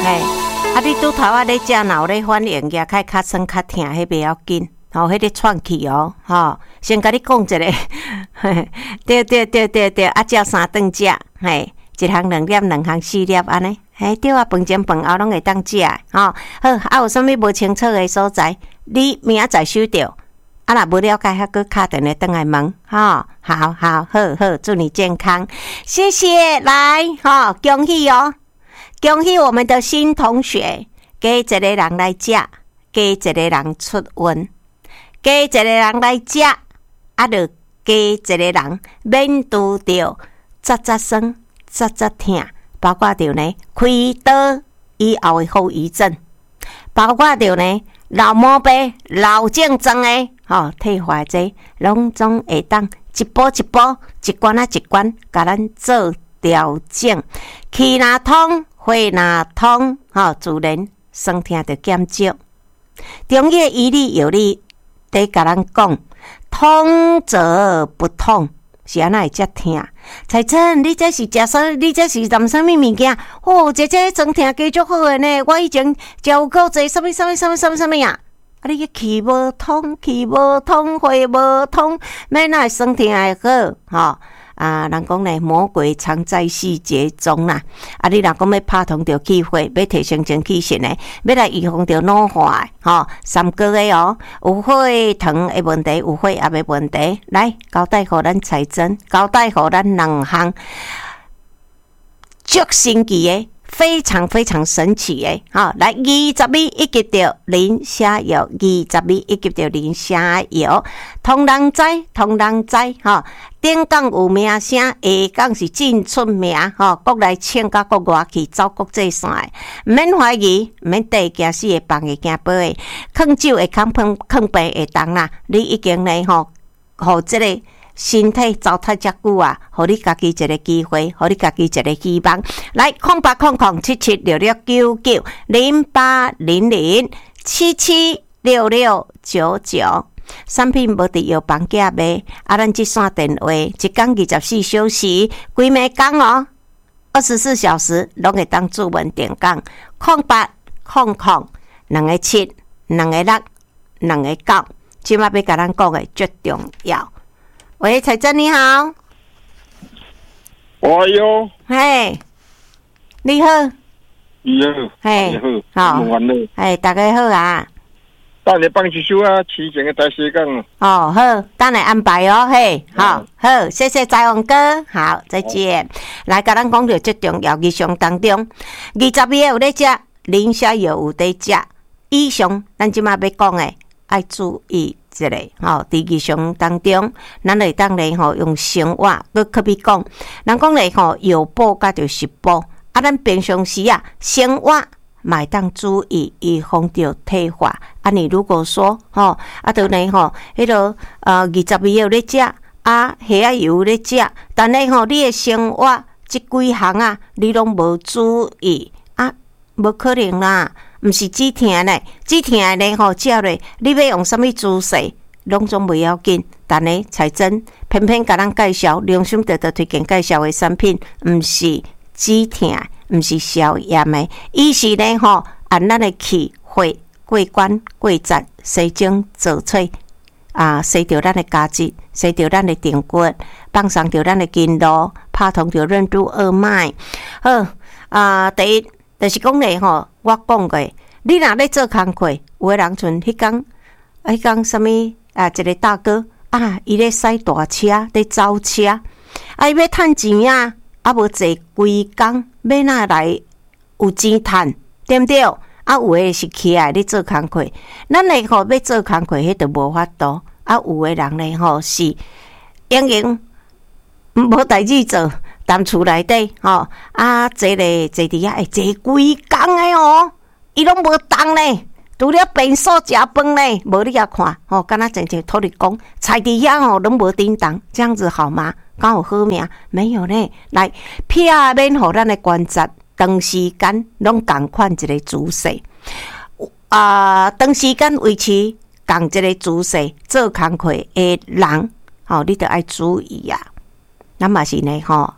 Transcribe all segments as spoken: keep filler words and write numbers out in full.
嘿，啊，你拄头啊咧食，若有咧反应，也开较酸较疼，迄袂要紧。吼、哦，迄个喘气哦，吼、哦，先甲你讲一个，对对对对对，啊，照三顿食，嘿，一项两粒，两项四粒，安尼，嘿，对啊，饭前饭后拢会当食，吼、哦，好，啊，有啥物无清楚的所在，你明仔载收到，啊，若无了解，还搁敲电话转来问，吼、哦，好好好好，祝你健康，谢谢，来，吼、哦，恭喜哦，恭喜我们的新同学，加一个人来食，加一个人出运。加一个人来食，啊，就加一个人免拄着扎扎酸、扎扎疼，包括着呢开刀以后的后遗症，包括着呢老毛病、老症状的吼退化剂，拢总会当一步一步、一关啊一关，甲咱做调整。气若通，血若通，吼自然酸痛就减少。中医医理有理。得甲咱讲，通则不痛，是安那会遮疼？彩珍，你这是食啥？你这是含啥物物件？哦，姐姐酸疼加足好诶呢！我以前食有够济，啥物啥物啥物啥物啥物啊！啊，你个气无通，气无通，血无通，免那酸疼会好吼。啊，人讲咧，魔鬼藏在细节中啦。啊，你若讲要拍通着气血，要提升精气神诶，要来预防着老化诶，吼，三个月哦，有血糖诶问题，有血压诶问题，来交代互咱财政，交代互咱两项足神奇诶。非常非常神奇诶！好，来二十米一级着林下药，二十米一级着林下药，通人知，通人知，吼，顶港有名声，下港是真出名，吼，国内请甲国外去走国际线诶，毋免怀疑，毋免地惊死会放会惊飞诶，囥酒会囥饭，囥病会当啦，你已经咧吼，互即个。身体糟蹋遮久啊，互你家己一个机会，互你家己一个希望。来，空八空空七七六六九九零八零零七七六六九九。产品无伫药房价卖，啊，咱即线电话一天二十四小时，规暝工哦，二十四小时拢会当注文点讲。空八空空两个七，两个六，两个九，即马要甲咱讲的最重要。喂，彩珍你好。 哎呦， 嘿，你好。 你好， 嘿， 你好，好，完了。 嘿，大家好啊。 等你放一首啊，之前的大西港。 哦，好，等来安排哦，嘿，好，好，谢谢彩虹哥，好，再见。来，甲咱讲到最重要日常当中，二十日有咧食，零下又有咧食，以上咱即马要讲的，爱注意。一个吼，伫日常当中，咱会当咧吼用生活，佮可比讲，人讲咧吼药补甲着食补，啊，咱平常时啊生活嘛会当注意预防着退化。啊，你如果说吼啊，就咧吼迄个呃二十味有咧食，啊虾仔油咧食，但咧吼你诶生活即几项啊，你拢无注意啊，无可能啦。毋是止疼咧，止疼咧吼，食咧，你要用啥物姿势，拢总袂要紧。但咧，彩珍偏偏甲咱介绍，良心得得推荐介绍的产品，毋是止疼，毋是消炎的，伊是咧吼，按咱的气血过关过节，洗净做喙啊，洗掉咱的胶质，洗掉咱的顶骨，放松掉咱的筋络，拍通掉任督二脉。好啊，第一。就是讲咧吼，我讲过，你若咧做工课，有诶人像迄工，迄工什物啊？一个大哥啊，伊咧驶大车，咧走车，啊，伊要趁钱啊，啊无坐规工，要哪来有钱趁，对毋对？啊，有诶是起来咧做工课，咱咧吼要做工课，迄著无法度。啊，有诶人咧吼是永远无代志做。踮厝内底吼啊，坐咧坐伫遐会坐规工诶哦，伊拢无动咧，除了便所食饭咧，无你遐看吼，敢若真正土地公菜伫遐吼，拢无叮当，这样子好吗？敢有好命？没有呢。来，避免互咱诶关节长时间拢共款一个姿势啊，长时间维持共一个姿势做工课诶人，吼，你着爱注意啊。咱嘛是呢吼。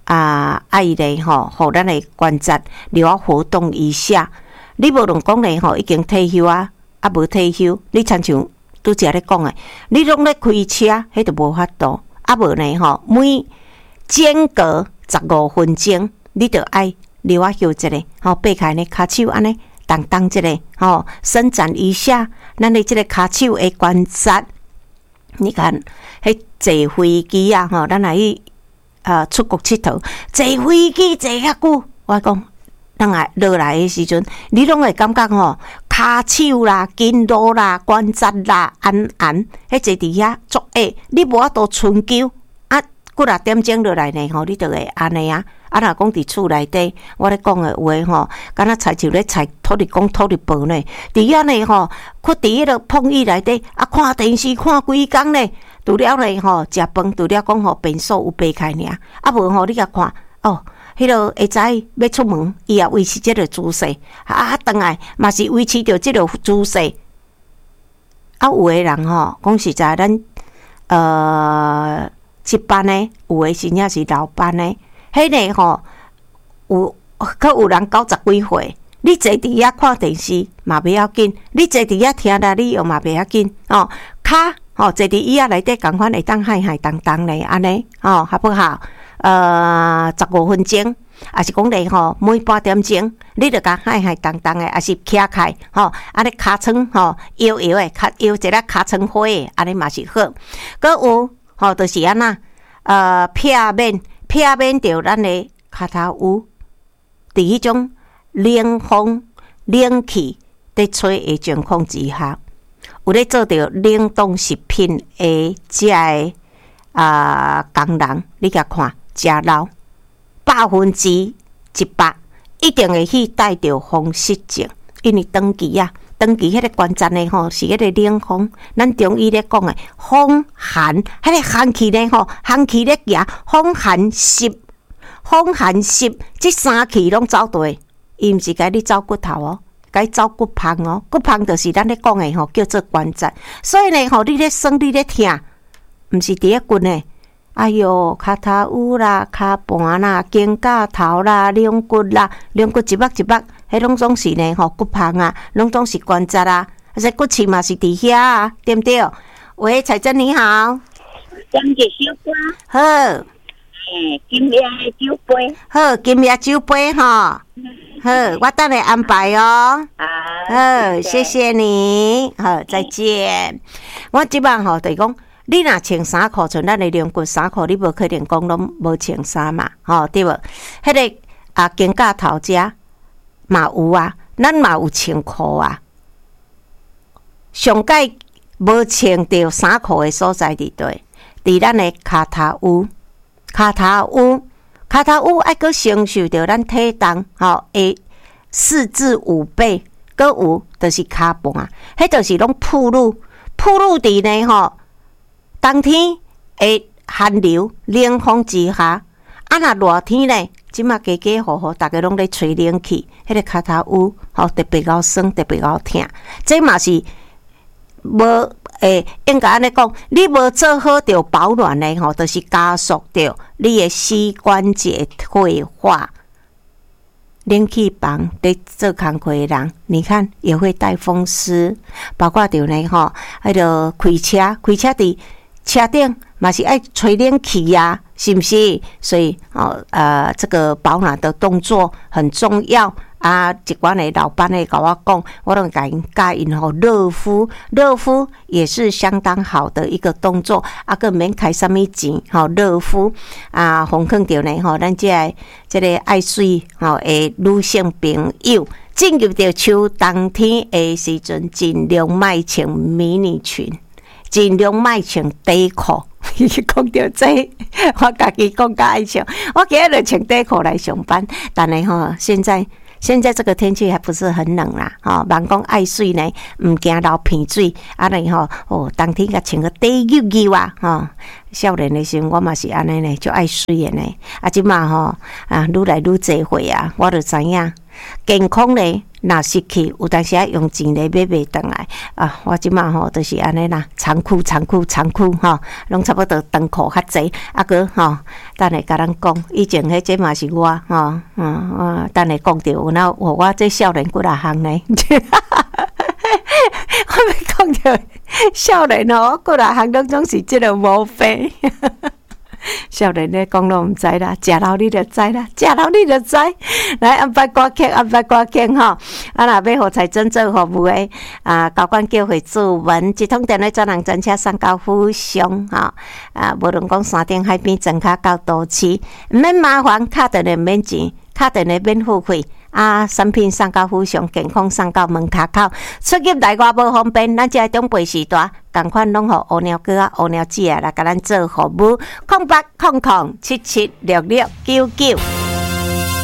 啊，爱咧吼，互咱的关节留啊活动一下。你无论讲咧吼，已经退休啊，啊无退休，你亲像拄则咧讲诶，你拢咧开车，迄就无法度。啊无呢吼，每间隔十五分钟，你着爱留啊休一下，吼，掰开呢骹手安尼动动一下，吼，伸展一下咱的即个骹手诶关节。你看，迄坐飞机啊，吼，咱来去啊出国佚佗，坐飞机坐遐久，我讲，咱来落来诶时阵，你拢会感觉吼，骹手啦、筋络啦、关节啦、按按，迄坐伫遐足矮，你无法度伸脚啊，几若点钟落来呢？吼，你就会安尼啊。啊，若讲伫厝内底，我咧讲诶话吼，敢若亲像咧采土地公土地婆呢。伫遐呢吼，佫伫迄个碰椅内底啊，看电视看规工呢。除了呢吼，食饭，除了讲吼便所有掰开尔，啊无吼你甲看哦，迄个下早要出门，伊也维持即个姿势，啊，倒来嘛是维持着即个姿势。啊，有诶人吼，讲实在咱呃，一班呢，有诶真正是老班呢。迄个吼有，佮有人九十几岁，你坐伫遐看电视嘛袂要紧，你坐伫遐听啦，你又嘛袂要紧哦。骹吼坐伫椅仔内底，共款会当海海动动咧，安尼哦，好不好？呃，十五分钟，也是讲咧吼，每半点钟，你着甲海海动动诶，也是徛开吼，安尼尻川吼摇摇诶，尻摇一个尻川花诶，安尼嘛是好。佮有吼，就是安那呃片面。片面着咱的骹头有，伫迄种冷风、冷气伫吹的情况之下，有咧做着冷冻食品的遮个啊工人，你甲看，食老百分之一百，一定会去带着风湿症，因为长期啊，长期迄个关节呢吼，是迄个冷风，咱中医咧讲诶，风寒，迄个寒气呢吼，寒气咧行，风寒湿，风寒湿，即三气拢走对，伊毋是甲你走骨头哦，甲你走骨芳哦，骨芳就是咱咧讲诶吼，叫做关节。所以呢吼，你咧酸，你咧疼，毋是伫咧骨呢。哎哟，骹头有啦，骹盘啦，肩胛头啦，两骨啦，两骨一目一目。迄拢总是呢吼，骨芳啊，拢总是关节啊，而且骨刺嘛是伫遐啊，对不对？喂，彩珍你好， 张姐小歌， 好， 诶，金叶酒杯， 好，金叶酒杯吼，好，我等你安排哦，好，谢谢你，好，再见。我即摆吼就是讲，你若穿衫裤，像咱的两骨衫裤，你无可能讲拢无穿衫嘛，吼，对无？迄个啊，肩胛头遮。嘛有啊，咱嘛有穿裤啊。上界无穿着衫裤的所在伫对，伫咱的骹头有，骹头有，骹头有，爱阁承受着咱体重吼的四至五倍，阁有就是骹盘，迄就是拢暴露，暴露伫呢吼，冬天的寒流冷风之下，啊若热天呢？即马家家户户，大家拢咧吹冷气，迄个骹头有吼特别够酸，特别够疼。这嘛是无诶，应该安尼讲，你无做好着保暖咧吼，就是加速着你的膝关节退化。冷气房咧做工课的人，你看也会带风湿，包括着呢吼，迄个开车，开车伫车顶嘛是爱吹冷气呀、啊。是不是？所以哦，呃，这个保暖的动作很重要啊！一寡的老板咧甲我讲，我拢甲因教因吼热敷，热敷也是相当好的一个动作啊，个免开什么钱吼，热敷啊，奉劝着呢吼，咱即个即个爱水吼诶女性朋友，进入着秋冬天的时阵，尽量莫穿迷你裙，尽量莫穿短裤。伊讲到这，我家己讲较爱穿，我今日就穿短裤来上班。但是吼，现在现在这个天气还不是很冷啦，吼、哦，人讲爱水呢，毋惊流鼻水，啊，然后哦，冬天甲穿个短袖衣啊，吼、哦，少年的时候我嘛是安尼呢，就爱水的呢。啊，即马吼啊，愈来愈侪岁啊，我就知影， 健康咧，若失去，有当时啊用钱咧买袂倒来啊！我即马吼都是安尼啦，仓库仓库仓库吼，拢差不多长裤较济，啊个吼，等下甲咱讲，以前迄这嘛是我吼，嗯嗯，等下讲着有那我我这少年几啊项呢？我要讲着少年哦，几啊项拢总是即个无费。少年咧讲拢毋知啦，食老你就知啦，食老你就知。来安排歌曲，安排歌曲吼。啊，若要互财政做服务诶，啊，高管叫回主文，一通电话专人专车送到府上吼。啊，无论讲山顶海边，庄卡到都市，毋免麻烦，敲电话免钱，敲电话免付费。啊，产品送到府上，健康送到门头口，出入内外无方便，咱这中北时代，共款拢互乌鸟哥啊、乌鸟姐啊来甲咱做服务，空八空空七七六六九九。